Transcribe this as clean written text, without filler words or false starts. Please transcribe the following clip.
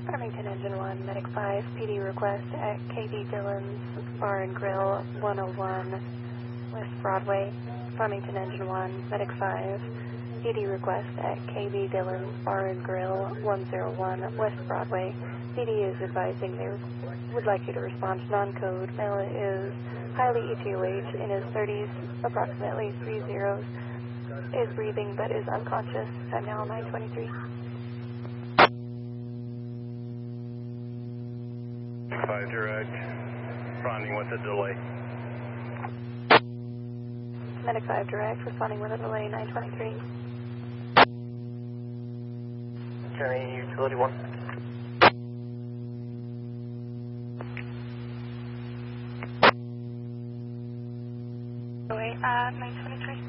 Farmington Engine 1, Medic 5, PD request at KV Dillon's Bar and Grill, 101 West Broadway. Farmington Engine 1, Medic 5, PD request at KV Dillon's Bar and Grill, 101 West Broadway. PD is advising they would like you to respond to non-code. Male is highly ETOH in his 30s, approximately 3 zeros, is breathing but is unconscious. Time now 9:23. 5 direct, responding with a delay. Medic 5 direct, responding with a delay, 9:23. County Utility 1. Delay, 9:23.